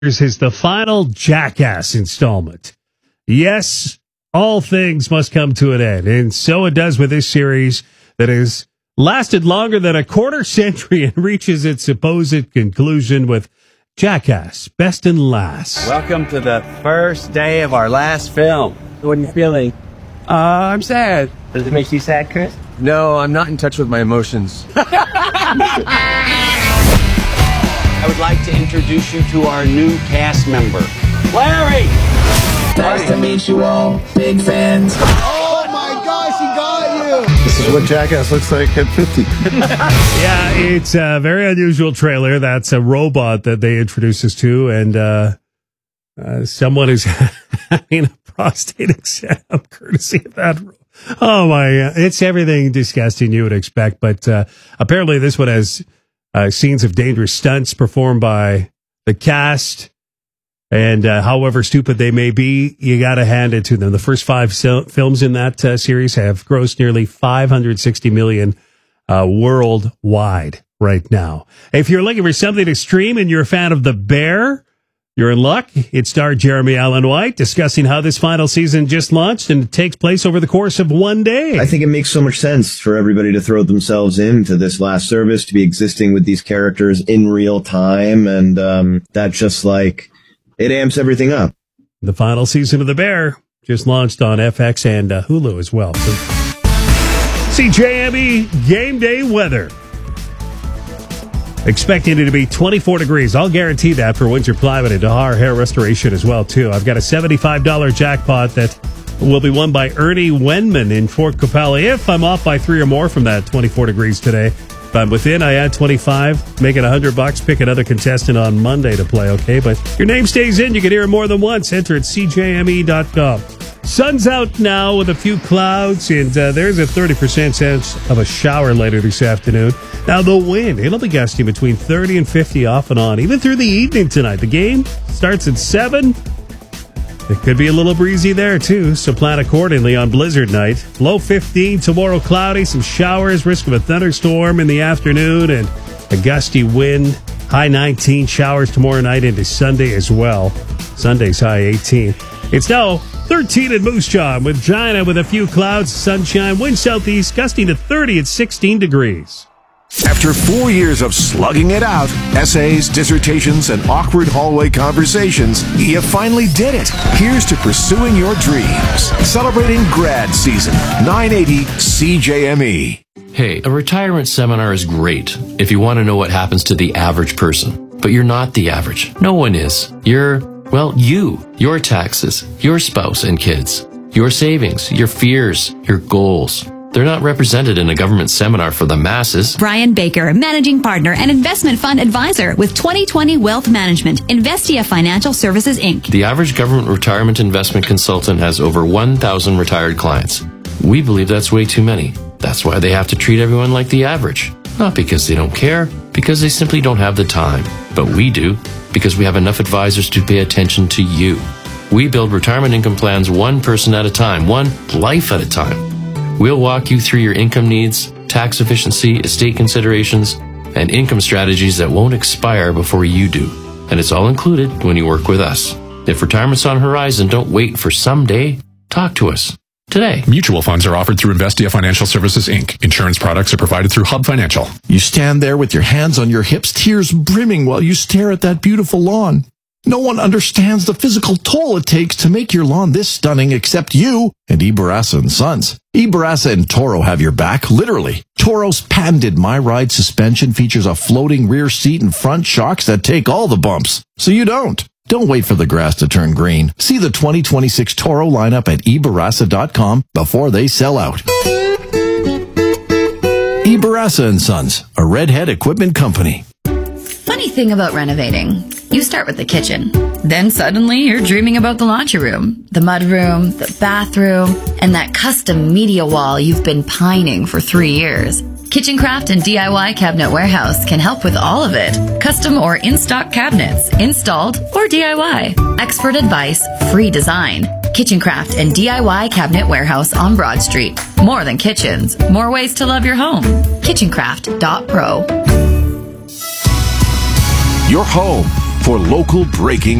is the final Jackass installment. Yes, all things must come to an end, and so it does with this series that has lasted longer than a quarter century and reaches its supposed conclusion with Jackass Best and Last. Welcome to the first day of our last film. What are you feeling? I'm sad. Does it make you sad, Chris? No, I'm not in touch with my emotions. I would like to introduce you to our new cast member, Larry! Nice to meet you all. Big fans. Oh my gosh, he got you! This is what Jackass looks like at 50. Yeah, it's a very unusual trailer. That's a robot that they introduce us to, and someone is having a prostate exam courtesy of that. Oh my, it's everything disgusting you would expect, but apparently this one has scenes of dangerous stunts performed by the cast. And however stupid they may be, you got to hand it to them. The first 5 films in that series have grossed nearly $560 million worldwide right now. If you're looking for something to stream and you're a fan of The Bear, you're in luck. It starred Jeremy Allen White discussing how this final season just launched, and it takes place over the course of one day. I think it makes so much sense for everybody to throw themselves into this last service, to be existing with these characters in real time, and that just like... it amps everything up. The final season of The Bear just launched on FX and Hulu as well. So, CJME game day weather. Expecting it to be 24 degrees. I'll guarantee that for Windsor Plywood and Dahar Hair Restoration as well, too. I've got a $75 jackpot that will be won by Ernie Wenman in Fort Capella. If I'm off by 3 or more from that 24 degrees today, if I'm within, I add 25, make it $100, pick another contestant on Monday to play, okay? But your name stays in. You can hear it more than once. Enter at cjme.com. Sun's out now with a few clouds, and there's a 30% chance of a shower later this afternoon. Now, the wind, it'll be gusting between 30 and 50 off and on, even through the evening tonight. The game starts at 7. It could be a little breezy there, too, so plan accordingly on blizzard night. Low 15, tomorrow cloudy, some showers, risk of a thunderstorm in the afternoon, and a gusty wind. High 19, showers tomorrow night into Sunday as well. Sunday's high 18. It's now 13 at Moose Jaw with China with a few clouds, sunshine, wind southeast, gusting to 30 at 16 degrees. After 4 years of slugging it out, essays, dissertations, and awkward hallway conversations, you finally did it. Here's to pursuing your dreams. Celebrating grad season. 980 CJME. Hey, a retirement seminar is great if you want to know what happens to the average person. But you're not the average. No one is. You're you. Your taxes, your spouse and kids, your savings, your fears, your goals. They're not represented in a government seminar for the masses. Brian Baker, Managing Partner and Investment Fund Advisor with 2020 Wealth Management, Investia Financial Services, Inc. The average government retirement investment consultant has over 1,000 retired clients. We believe that's way too many. That's why they have to treat everyone like the average. Not because they don't care, because they simply don't have the time. But we do, because we have enough advisors to pay attention to you. We build retirement income plans one person at a time, one life at a time. We'll walk you through your income needs, tax efficiency, estate considerations, and income strategies that won't expire before you do. And it's all included when you work with us. If retirement's on the horizon, don't wait for someday. Talk to us today. Mutual funds are offered through Investia Financial Services, Inc. Insurance products are provided through Hub Financial. You stand there with your hands on your hips, tears brimming while you stare at that beautiful lawn. No one understands the physical toll it takes to make your lawn this stunning except you and Ibarasa & Sons. Ibarasa and Toro have your back, literally. Toro's patented MyRide suspension features a floating rear seat and front shocks that take all the bumps, so you don't. Don't wait for the grass to turn green. See the 2026 Toro lineup at Ibarasa.com before they sell out. Ibarasa & Sons, a Redhead equipment company. Funny thing about renovating. You start with the kitchen. Then suddenly you're dreaming about the laundry room, the mudroom, the bathroom, and that custom media wall you've been pining for 3 years. KitchenCraft and DIY Cabinet Warehouse can help with all of it. Custom or in-stock cabinets, installed or DIY. Expert advice, free design. KitchenCraft and DIY Cabinet Warehouse on Broad Street. More than kitchens, more ways to love your home. KitchenCraft.pro. Your home for local breaking